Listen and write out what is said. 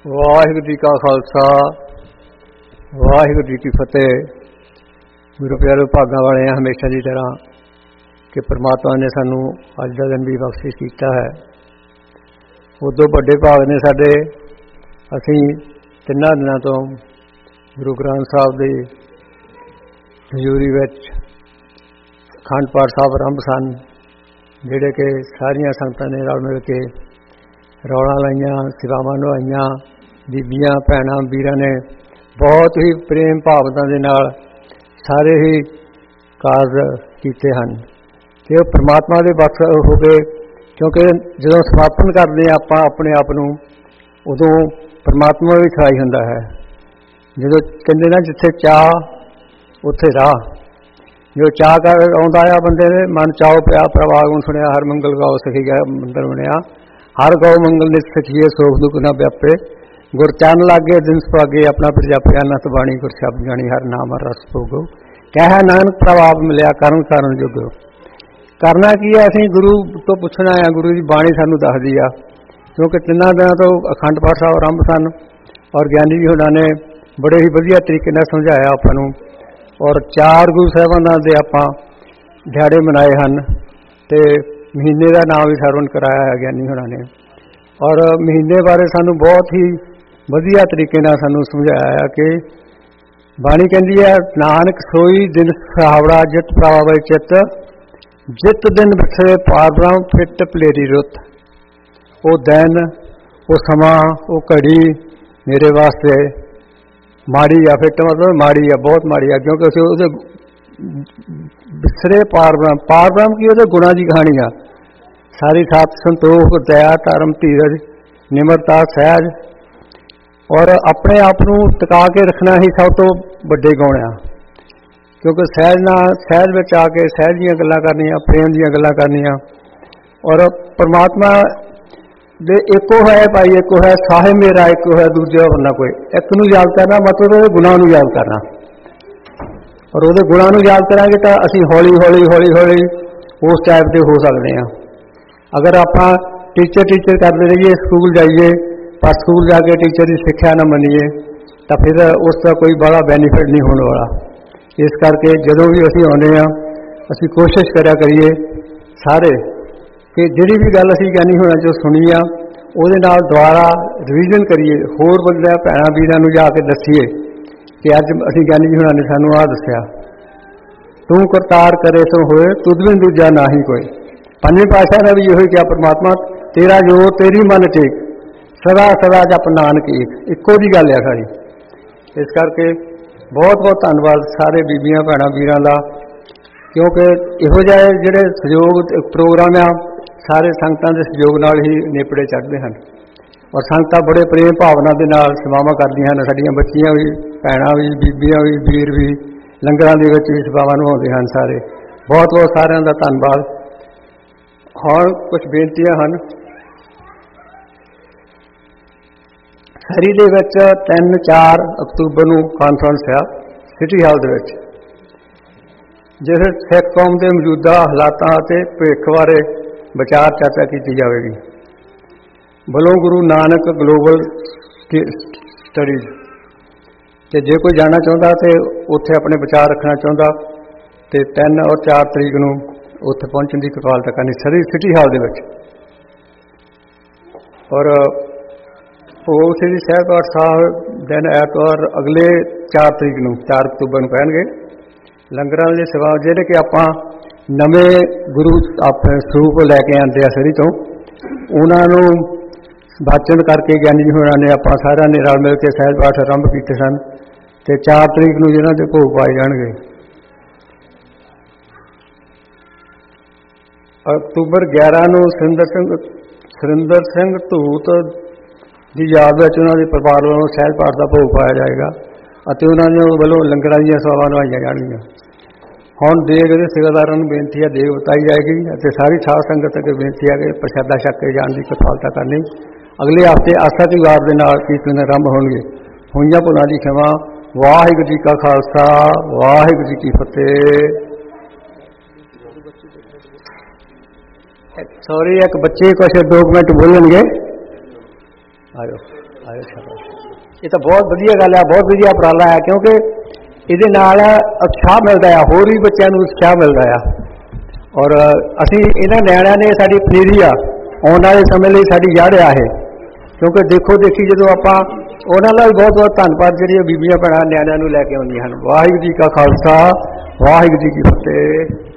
ਵਾਹਿਗੁਰੂ ਜੀ ਕਾ ਖਾਲਸਾ ਵਾਹਿਗੁਰੂ ਜੀ ਕੀ ਫਤਿਹ। ਗੁਰੂ ਪਿਆਰੇ ਭਾਗਾਂ ਵਾਲੇ ਹਾਂ ਹਮੇਸ਼ਾ ਦੀ ਤਰ੍ਹਾਂ ਕਿ ਪਰਮਾਤਮਾ ਨੇ ਸਾਨੂੰ ਅੱਜ ਦਾ ਦਿਨ ਵੀ ਬਖਸ਼ਿਸ਼ ਕੀਤਾ ਹੈ। ਉਦੋਂ ਵੱਡੇ ਭਾਗ ਨੇ ਸਾਡੇ। ਅਸੀਂ 3 ਦਿਨਾਂ ਤੋਂ ਗੁਰੂ ਗ੍ਰੰਥ ਸਾਹਿਬ ਦੀ ਹਜ਼ੂਰੀ ਵਿੱਚ ਅਖੰਡ ਪਾਠ ਸਾਹਿਬ ਆਰੰਭ ਸਨ, ਜਿਹੜੇ ਕਿ ਸਾਰੀਆਂ ਸੰਗਤਾਂ ਨੇ ਰਲ ਮਿਲ ਕੇ ਰੌਲਾਂ ਲਾਈਆਂ, ਸੇਵਾਵਾਂ ਨਿਭਾਈਆਂ। ਬੀਬੀਆਂ ਭੈਣਾਂ ਵੀਰਾਂ ਨੇ ਬਹੁਤ ਹੀ ਪ੍ਰੇਮ ਭਾਵਨਾ ਦੇ ਨਾਲ ਸਾਰੇ ਹੀ ਕਾਰਜ ਕੀਤੇ ਹਨ ਅਤੇ ਉਹ ਪਰਮਾਤਮਾ ਦੇ ਬਖਸ਼ ਹੋ ਗਏ। ਕਿਉਂਕਿ ਜਦੋਂ ਸਮਾਪਨ ਕਰਦੇ ਹਾਂ ਆਪਾਂ ਆਪਣੇ ਆਪ ਨੂੰ, ਉਦੋਂ ਪਰਮਾਤਮਾ ਵੀ ਛਾਈ ਹੁੰਦਾ ਹੈ। ਜਦੋਂ ਕਹਿੰਦੇ ਨਾ ਜਿੱਥੇ ਚਾਹ ਉੱਥੇ ਰਾਹ, ਜੋ ਚਾਹ ਕਰ ਆਉਂਦਾ ਆ ਬੰਦੇ ਦੇ ਮਨ ਚਾਓ ਪਿਆ ਪ੍ਰਵਾਹ ਗੁਣ ਸੁਣਿਆ, ਹਰ ਮੰਗਲ ਗਾਓ ਸਖੀ ਗਾ ਮੰਦਰ ਬਣਿਆ, ਹਰ ਗਾਓ ਮੰਗਲ ਨਿਤ ਸਖੀਏ ਸੋਖ ਦੁੱਖ ਨਾ ਵਿਆਪੇ, ਗੁਰ ਚਰਨ ਲਾਗੇ ਦਿਨ ਸੁਹਾਗੇ ਆਪਣਾ ਪ੍ਰਜਾਪਿਆ ਨਤ ਬਾਣੀ ਗੁਰ ਸ਼ਬਦ ਜਾਣੀ ਹਰ ਨਾਮ ਹਰ ਰਸ ਭੋਗੋ, ਕਹਿ ਨਾਨਕ ਪ੍ਰਭਾਵ ਮਿਲਿਆ ਕਰਨ ਕਾਰਨ ਜੁਗ। ਕਰਨਾ ਕੀ ਹੈ? ਅਸੀਂ ਗੁਰੂ ਤੋਂ ਪੁੱਛਣਾ ਆ, ਗੁਰੂ ਦੀ ਬਾਣੀ ਸਾਨੂੰ ਦੱਸਦੀ ਆ। ਕਿਉਂਕਿ 3 ਦਿਨਾਂ ਤੋਂ ਅਖੰਡ ਪਾਠ ਸਾਹਿਬ ਆਰੰਭ ਸਨ ਔਰ ਗਿਆਨੀ ਜੀ ਹੋਣਾ ਨੇ ਬੜੇ ਹੀ ਵਧੀਆ ਤਰੀਕੇ ਨਾਲ ਸਮਝਾਇਆ ਆਪਾਂ ਨੂੰ। ਔਰ 4 ਗੁਰੂ ਸਾਹਿਬਾਨਾਂ ਦੇ ਆਪਾਂ ਦਿਹਾੜੇ ਮਨਾਏ ਹਨ ਅਤੇ ਮਹੀਨੇ ਦਾ ਨਾਮ ਵੀ ਸਰਵਣ ਕਰਾਇਆ ਹੈ ਗਿਆਨੀ ਹੋਣਾ ਨੇ। ਔਰ ਮਹੀਨੇ ਬਾਰੇ ਸਾਨੂੰ ਬਹੁਤ ਹੀ ਵਧੀਆ ਤਰੀਕੇ ਨਾਲ ਸਾਨੂੰ ਸਮਝਾਇਆ ਹੈ ਕਿ ਬਾਣੀ ਕਹਿੰਦੀ ਹੈ, ਨਾਨਕ ਸੋਈ ਦਿਨ ਸੁਹਾਵੜਾ ਜਿਤ ਪ੍ਰਭਾਵੈ ਚਿੱਤ, ਜਿਤ ਦਿਨ ਵਿਸਰੇ ਪਾਰ ਬ੍ਰਹਮ ਫਿੱਟ ਪਲੇਰੀ ਰੁੱਤ। ਉਹ ਦਿਨ, ਉਹ ਸਮਾਂ, ਉਹ ਘੜੀ ਮੇਰੇ ਵਾਸਤੇ ਮਾੜੀ ਆ। ਫਿੱਟ ਮਤਲਬ ਮਾੜੀ ਆ, ਬਹੁਤ ਮਾੜੀ ਆ। ਕਿਉਂਕਿ ਅਸੀਂ ਉਹਦੇ ਵਿਸਰੇ ਪਾਰ ਬ੍ਰਹਮ ਕੀ ਉਹਦੇ ਗੁਣਾਂ ਦੀ ਕਹਾਣੀ ਆ ਸਾਰੀ। ਸਤ ਸੰਤੋਖ ਦਇਆ ਧਰਮ ਧੀਰਜ ਨਿਮਰਤਾ ਸਹਿਜ ਔਰ ਆਪਣੇ ਆਪ ਨੂੰ ਟਿਕਾ ਕੇ ਰੱਖਣਾ ਹੀ ਸਭ ਤੋਂ ਵੱਡੇ ਗੁਣ ਆ। ਕਿਉਂਕਿ ਸਹਿਜ ਵਿੱਚ ਆ ਕੇ ਸਹਿਜ ਦੀਆਂ ਗੱਲਾਂ ਕਰਨੀਆਂ, ਪ੍ਰੇਮ ਦੀਆਂ ਗੱਲਾਂ ਕਰਨੀਆਂ। ਔਰ ਪਰਮਾਤਮਾ ਦੇ ਇੱਕੋ ਹੈ ਭਾਈ, ਇੱਕੋ ਹੈ ਸਾਹਿਬ ਮੇਰਾ, ਇੱਕੋ ਹੈ ਦੂਜਾ ਬੰਦਾ ਕੋਈ। ਇੱਕ ਨੂੰ ਯਾਦ ਕਰਨਾ ਮਤਲਬ ਉਹਦੇ ਗੁਣਾਂ ਨੂੰ ਯਾਦ ਕਰਨਾ। ਔਰ ਉਹਦੇ ਗੁਣਾਂ ਨੂੰ ਯਾਦ ਕਰਾਂਗੇ ਤਾਂ ਅਸੀਂ ਹੌਲੀ ਹੌਲੀ ਉਸ ਟਾਈਪ ਦੇ ਹੋ ਸਕਦੇ ਹਾਂ। ਅਗਰ ਆਪਾਂ ਟੀਚਰ ਕਰਦੇ ਰਹੀਏ, ਸਕੂਲ ਜਾਈਏ ਪਰ ਸਕੂਲ ਜਾ ਕੇ ਟੀਚਰ ਦੀ ਸਿੱਖਿਆ ਨਾ ਮੰਨੀਏ ਤਾਂ ਫਿਰ ਉਸ ਦਾ ਕੋਈ ਬੜਾ ਬੈਨੀਫਿਟ ਨਹੀਂ ਹੋਣ ਵਾਲਾ। ਇਸ ਕਰਕੇ ਜਦੋਂ ਵੀ ਅਸੀਂ ਆਉਂਦੇ ਹਾਂ, ਅਸੀਂ ਕੋਸ਼ਿਸ਼ ਕਰਿਆ ਕਰੀਏ ਸਾਰੇ ਕਿ ਜਿਹੜੀ ਵੀ ਗੱਲ ਅਸੀਂ ਗਿਆਨੀ ਹੋਣਾ ਜੋ ਸੁਣੀ ਆ ਉਹਦੇ ਨਾਲ ਦੁਬਾਰਾ ਰਿਵੀਜ਼ਨ ਕਰੀਏ, ਹੋਰ ਬੰਦਿਆਂ ਭੈਣਾਂ ਵੀਰਾਂ ਨੂੰ ਜਾ ਕੇ ਦੱਸੀਏ ਕਿ ਅੱਜ ਅਸੀਂ ਗਿਆਨੀ ਜੀ ਹੋਣਾ ਨੇ ਸਾਨੂੰ ਆਹ ਦੱਸਿਆ। ਤੂੰ ਕਰਤਾਰ ਕਰੇ ਸੋ ਹੋਏ, ਤੁਧ ਬਿਨ ਦੂਜਾ ਨਾ ਹੀ ਕੋਈ। 5ਵੇਂ ਪਾਤਸ਼ਾਹ ਦਾ ਵੀ ਇਹੋ ਹੀ ਕਿਹਾ, ਪਰਮਾਤਮਾ ਤੇਰਾ ਜੋਰ ਤੇਰੀ ਮਨ ਟੇਕ, ਸਦਾ ਸਦਾ ਜਪ ਨਾਨਕ ਏਕ। ਇੱਕੋ ਦੀ ਗੱਲ ਆ ਸਾਰੀ। ਇਸ ਕਰਕੇ ਬਹੁਤ ਬਹੁਤ ਧੰਨਵਾਦ ਸਾਰੇ ਬੀਬੀਆਂ ਭੈਣਾਂ ਵੀਰਾਂ ਦਾ। ਕਿਉਂਕਿ ਇਹੋ ਜਿਹੇ ਜਿਹੜੇ ਸਹਿਯੋਗ ਪ੍ਰੋਗਰਾਮ ਆ ਸਾਰੇ ਸੰਗਤਾਂ ਦੇ ਸਹਿਯੋਗ ਨਾਲ ਹੀ ਨੇਪੜੇ ਚੜ੍ਹਦੇ ਹਨ। ਔਰ ਸੰਗਤਾਂ ਬੜੇ ਪ੍ਰੇਮ ਭਾਵਨਾ ਦੇ ਨਾਲ ਸੇਵਾਵਾਂ ਕਰਦੀਆਂ ਹਨ। ਸਾਡੀਆਂ ਬੱਚੀਆਂ ਵੀ, ਭੈਣਾਂ ਵੀ, ਬੀਬੀਆਂ ਵੀ, ਵੀਰ ਵੀ ਲੰਗਰਾਂ ਦੇ ਵਿੱਚ ਵੀ ਸੇਵਾਵਾਂ ਨਿਭਾਉਂਦੇ ਹਨ ਸਾਰੇ। ਬਹੁਤ ਬਹੁਤ ਸਾਰਿਆਂ ਦਾ ਧੰਨਵਾਦ। ਹੁਣ ਕੁਝ ਬੇਨਤੀਆਂ ਹਨ। ਸਰੀ ਦੇ ਵਿੱਚ 3-4 ਅਕਤੂਬਰ ਨੂੰ ਕਾਨਫਰੰਸ ਆ ਸਿਟੀ ਹਾਲ ਦੇ ਵਿੱਚ, ਜਿਸ ਵਿੱਚ ਸਿੱਖ ਕੌਮ ਦੇ ਮੌਜੂਦਾ ਹਾਲਾਤਾਂ ਅਤੇ ਭਵਿੱਖ ਬਾਰੇ ਵਿਚਾਰ ਚਰਚਾ ਕੀਤੀ ਜਾਵੇਗੀ ਵੱਲੋਂ ਗੁਰੂ ਨਾਨਕ ਗਲੋਬਲ ਸਟੱਡੀਜ਼। ਅਤੇ ਜੇ ਕੋਈ ਜਾਣਾ ਚਾਹੁੰਦਾ ਅਤੇ ਉੱਥੇ ਆਪਣੇ ਵਿਚਾਰ ਰੱਖਣਾ ਚਾਹੁੰਦਾ ਅਤੇ 3 ਔਰ 4 ਤਰੀਕ ਨੂੰ ਉੱਥੇ ਪਹੁੰਚਣ ਦੀ ਕਿਰਪਾਲਤਾ ਕਰਨੀ ਸਰੀ ਸਿਟੀ ਹਾਲ ਦੇ ਵਿੱਚ। ਔਰ ਉਹ ਸ੍ਰੀ ਸਹਿਬਗਾਰ ਸਾਹਿਬ ਦਿਨ ਐਤਵਾਰ ਅਗਲੇ 4 ਤਰੀਕ ਨੂੰ 4 ਅਕਤੂਬਰ ਨੂੰ ਕਹਿਣਗੇ ਲੰਗਰਾਂ ਦੀ ਸੇਵਾ, ਜਿਹੜੇ ਕਿ ਆਪਾਂ ਨਵੇਂ ਗੁਰੂ ਆਪਣੇ ਸਰੂਪ ਲੈ ਕੇ ਆਉਂਦੇ ਆ ਸਰੀ ਤੋਂ, ਉਹਨਾਂ ਨੂੰ ਵਾਚਨ ਕਰਕੇ ਗਿਆਨੀ ਜੀ ਹੋਣਾ ਨੇ ਆਪਾਂ ਸਾਰਿਆਂ ਨੇ ਰਲ ਮਿਲ ਕੇ ਸਹਿਜ ਪਾਠ ਆਰੰਭ ਕੀਤੇ ਸਨ ਅਤੇ 4 ਤਰੀਕ ਨੂੰ ਜਿਹਨਾਂ ਦੇ ਭੋਗ ਪਾਏ ਜਾਣਗੇ। ਅਕਤੂਬਰ 11 ਨੂੰ ਸੁਰਿੰਦਰ ਸਿੰਘ ਧੂਤ ਦੀ ਯਾਦ ਵਿੱਚ ਉਹਨਾਂ ਦੇ ਪਰਿਵਾਰ ਵੱਲੋਂ ਸਹਿਜ ਪਾਠ ਦਾ ਭੋਗ ਪਾਇਆ ਜਾਏਗਾ ਅਤੇ ਉਹਨਾਂ ਦੇ ਵੱਲੋਂ ਲੰਗਰਾਂ ਦੀਆਂ ਸੇਵਾਵਾਂ ਨਿਭਾਈਆਂ ਜਾਣਗੀਆਂ। ਹੁਣ ਦੇਗ ਦੇ ਸੇਵਾਦਾਰਾਂ ਨੂੰ ਬੇਨਤੀ ਹੈ, ਦੇਗ ਵਰਤਾਈ ਜਾਏਗੀ ਅਤੇ ਸਾਰੀ ਸਾਧ ਸੰਗਤ ਅੱਗੇ ਬੇਨਤੀ ਹੈ ਕਿ ਪ੍ਰਸ਼ਾਦਾ ਛਕ ਕੇ ਜਾਣ ਦੀ ਕਿਰਪਾਲਤਾ ਕਰਨੀ। ਅਗਲੇ ਹਫ਼ਤੇ ਆਸਾ ਦੀ ਵਾਰ ਦੇ ਨਾਲ ਕੀਰਤਨ ਆਰੰਭ ਹੋਣਗੇ। ਹੋਈਆਂ ਭੁੱਲਾਂ ਦੀ ਖਿਮਾ। ਵਾਹਿਗੁਰੂ ਜੀ ਕਾ ਖਾਲਸਾ, ਵਾਹਿਗੁਰੂ ਜੀ ਕੀ ਫਤਿਹ। ਸੌਰੀ, ਇੱਕ ਬੱਚੇ ਕੁਛ 2 ਮਿੰਟ ਬੋਲਣਗੇ। ਆਜੋ ਆਜੋ ਸ਼ਾਬਾਸ਼। ਇਹ ਤਾਂ ਬਹੁਤ ਵਧੀਆ ਗੱਲ ਹੈ, ਬਹੁਤ ਵਧੀਆ ਉਪਰਾਲਾ ਹੈ, ਕਿਉਂਕਿ ਇਹਦੇ ਨਾਲ ਉਤਸ਼ਾਹ ਮਿਲਦਾ ਆ, ਹੋਰ ਵੀ ਬੱਚਿਆਂ ਨੂੰ ਉਤਸ਼ਾਹ ਮਿਲਦਾ ਆ। ਔਰ ਅਸੀਂ ਇਹਨਾਂ ਨਿਆਣਿਆਂ ਨੇ ਸਾਡੀ ਪਨੀਰੀ ਆ, ਆਉਣ ਵਾਲੇ ਸਮੇਂ ਲਈ ਸਾਡੀ ਜੜ੍ਹ ਆ ਇਹ। ਕਿਉਂਕਿ ਦੇਖੋ ਦੇਖੀ ਜਦੋਂ ਆਪਾਂ ਉਹਨਾਂ ਦਾ ਵੀ ਬਹੁਤ ਬਹੁਤ ਧੰਨਵਾਦ ਜਿਹੜੀਆਂ ਬੀਬੀਆਂ ਭੈਣਾਂ ਨਿਆਣਿਆਂ ਨੂੰ ਲੈ ਕੇ ਆਉਂਦੀਆਂ ਹਨ। ਵਾਹਿਗੁਰੂ ਜੀ ਕਾ ਖਾਲਸਾ, ਵਾਹਿਗੁਰੂ ਜੀ ਕੀ ਫਤਿਹ।